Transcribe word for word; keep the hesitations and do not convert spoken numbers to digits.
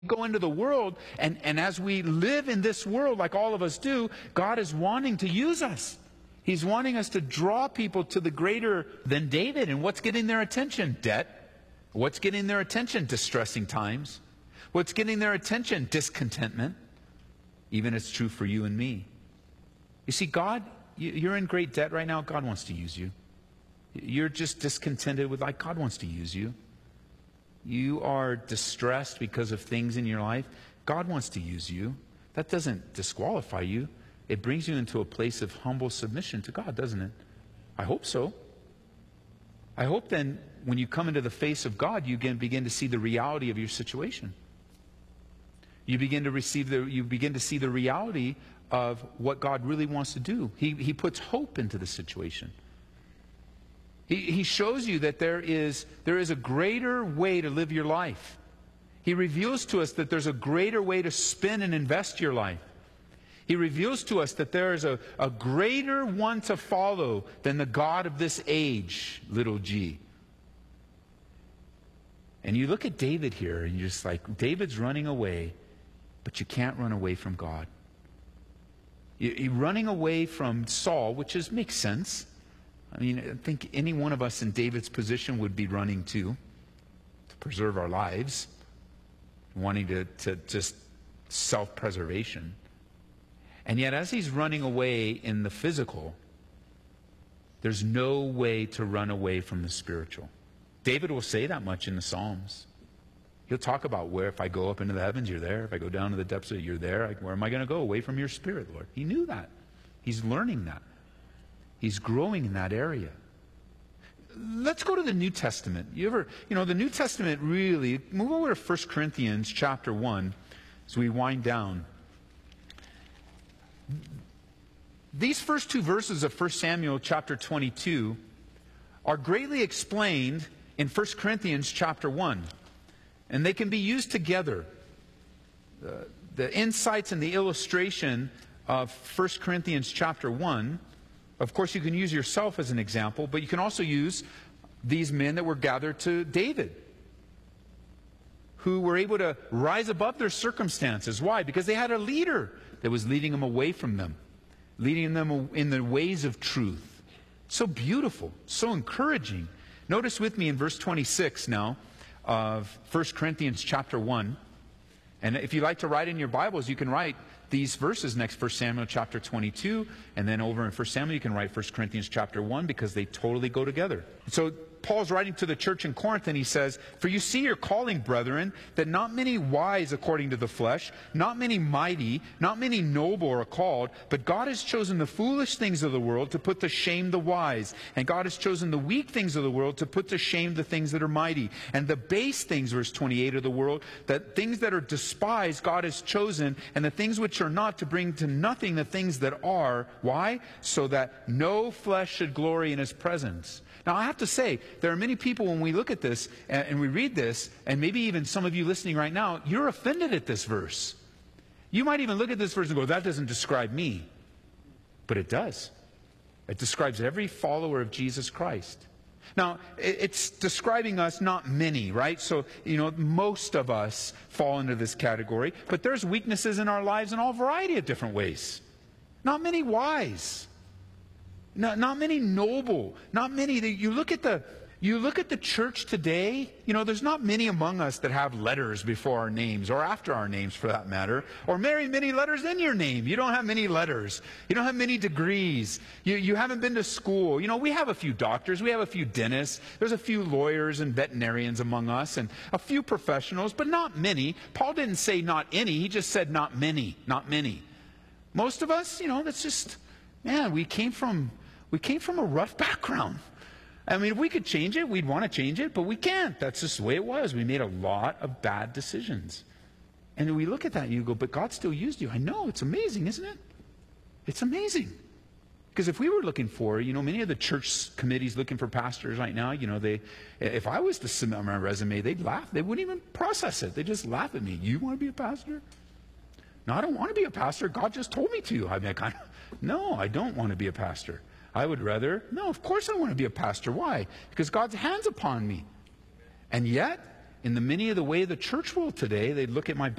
Go into the world, and, and as we live in this world like all of us do, God is wanting to use us. He's wanting us to draw people to the greater than David. And what's getting their attention? Debt. What's getting their attention? Distressing times. What's getting their attention? Discontentment. Even it's true for you and me. You see, God, you're in great debt right now. God wants to use you. You're just discontented with life. God wants to use you. You are distressed because of things in your life. God wants to use you. That doesn't disqualify you. It brings you into a place of humble submission to God, doesn't it? I hope so. I hope then when you come into the face of God, you can begin to see the reality of your situation. You begin to receive the, you begin to see the reality of what God really wants to do. He, he puts hope into the situation. He, he shows you that there is, there is a greater way to live your life. He reveals to us that there's a greater way to spend and invest your life. He reveals to us that there is a, a greater one to follow than the God of this age, little g. And you look at David here, and you're just like, David's running away, but you can't run away from God. You, you're running away from Saul, which is, makes sense. I mean, I think any one of us in David's position would be running too, to preserve our lives, wanting to, to just self-preservation. And yet, as he's running away in the physical, there's no way to run away from the spiritual. David will say that much in the Psalms. He'll talk about where, if I go up into the heavens, you're there. If I go down to the depths of it, you're there. Where am I going to go? Away from your spirit, Lord. He knew that. He's learning that. He's growing in that area. Let's go to the New Testament. You ever, you know, the New Testament really, move over to First Corinthians chapter one as we wind down. These first two verses of First Samuel chapter twenty-two are greatly explained in First Corinthians chapter one. And they can be used together. The, the insights and the illustration of First Corinthians chapter one, of course, you can use yourself as an example, but you can also use these men that were gathered to David, who were able to rise above their circumstances. Why? Because they had a leader that was leading them away from them, leading them in the ways of truth. So beautiful, so encouraging. Notice with me in verse twenty-six now of First Corinthians chapter one. And if you like to write in your Bibles, you can write these verses next, First Samuel chapter twenty-two, and then over in First Samuel you can write First Corinthians chapter one, because they totally go together. So Paul's writing to the church in Corinth, and he says, "For you see your calling, brethren, that not many wise according to the flesh, not many mighty, not many noble are called, but God has chosen the foolish things of the world to put to shame the wise, and God has chosen the weak things of the world to put to shame the things that are mighty, and the base things," verse twenty-eight, "of the world, that things that are despised God has chosen, and the things which are not, to bring to nothing the things that are." Why? "So that no flesh should glory in his presence." Now, I have to say, there are many people, when we look at this and, and we read this, and maybe even some of you listening right now, you're offended at this verse. You might even look at this verse and go, "That doesn't describe me." But it does. It describes every follower of Jesus Christ. Now, it, it's describing us, not many, right? So, you know, most of us fall into this category. But there's weaknesses in our lives in all variety of different ways. Not many wise. Not, not many noble, not many. You look at the, you look at the church today, you know, there's not many among us that have letters before our names, or after our names for that matter, or very many letters in your name. You don't have many letters. You don't have many degrees. You, you haven't been to school. You know, we have a few doctors. We have a few dentists. There's a few lawyers and veterinarians among us, and a few professionals, but not many. Paul didn't say not any. He just said not many, not many. Most of us, you know, that's just, man, we came from... We came from a rough background. I mean, if we could change it, we'd want to change it, but we can't. That's just the way it was. We made a lot of bad decisions. And we look at that and you go, "But God still used you." I know, it's amazing, isn't it? It's amazing. Because if we were looking for, you know, many of the church committees looking for pastors right now, you know, they, if I was to submit my resume, they'd laugh. They wouldn't even process it. They'd just laugh at me. "You want to be a pastor?" "No, I don't want to be a pastor. God just told me to." I mean, I kind of, no, I don't want to be a pastor. I would rather, no, of course I want to be a pastor. Why? Because God's hand's upon me. And yet, in the many of the way of the church world today, they'd look at my